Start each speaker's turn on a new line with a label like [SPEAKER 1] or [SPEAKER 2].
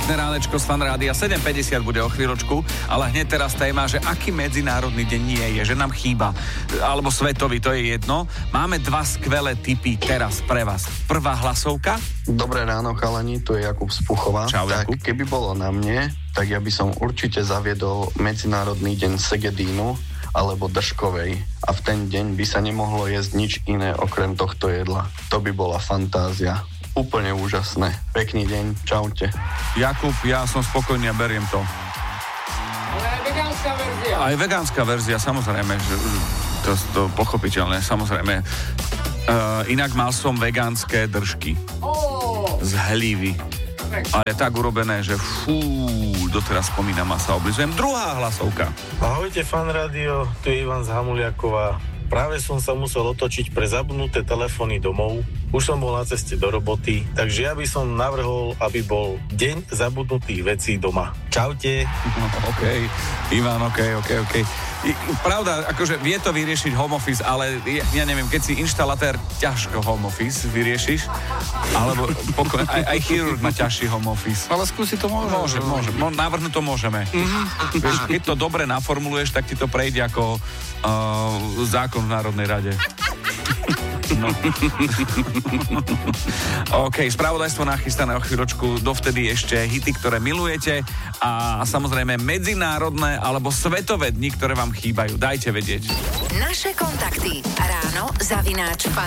[SPEAKER 1] Pekné ránečko z Fanrádia, 7.50 bude o chvíľočku, ale hneď teraz téma, že aký medzinárodný deň nie je, že nám chýba, alebo svetový, to je jedno. Máme dva skvelé tipy teraz pre vás. Prvá hlasovka.
[SPEAKER 2] Dobré ráno, chalani, tu je Jakub z Puchova.
[SPEAKER 1] Čau, Jakub.
[SPEAKER 2] Tak keby bolo na mne, tak ja by som určite zaviedol Medzinárodný deň segedínu alebo držkovej. A v ten deň by sa nemohlo jesť nič iné okrem tohto jedla. To by bola fantázia. Úplne úžasné. Pekný deň, čaute.
[SPEAKER 1] Jakub, ja som spokojný a beriem to.
[SPEAKER 3] Ale aj vegánska verzia.
[SPEAKER 1] Aj vegánska verzia, samozrejme, že to pochopiteľné, samozrejme. Inak mal som vegánske držky. Z hlívy. Ale tak urobené, že doteraz spomínam a sa oblizujem. Druhá hlasovka.
[SPEAKER 4] Ahojte, Fan Rádio, tu je Ivan z Hamuliakova. Práve som sa musel otočiť pre zabudnuté telefóny domov. Už som bol na ceste do roboty, takže ja by som navrhol, aby bol deň zabudnutých vecí doma. Čaute.
[SPEAKER 1] OK, Ivan, OK. Pravda, akože vie to vyriešiť home office, ale ja neviem, keď si inštalatér, ťažko home office vyriešiš, alebo aj chirurg má ťažší home office.
[SPEAKER 5] Ale skúsi to môže.
[SPEAKER 1] Navrhnúť to môžeme. Vieš, keď to dobre naformuluješ, tak ti to prejde ako zákon v Národnej rade. No. OK, spravodajstvo nachystané o chvíľočku, dovtedy ešte hity, ktoré milujete a samozrejme medzinárodné alebo svetové dni, ktoré vám chýbajú. Dajte vedieť.
[SPEAKER 6] Naše kontakty ráno @